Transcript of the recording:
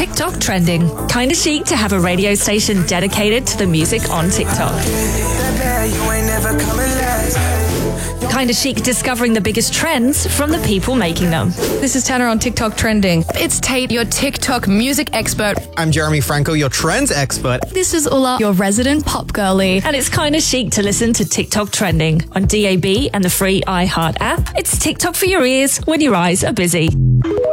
TikTok trending. Kinda chic to have a radio station dedicated to the music on TikTok. Kinda chic discovering the biggest trends from the people making them. This is Tanner on TikTok trending. It's Tate, your TikTok music expert. I'm Jeremy Franco, your trends expert. This is Ulla, your resident pop girly. And it's kinda chic to listen to TikTok trending on DAB and the free iHeart app. It's TikTok for your ears when your eyes are busy.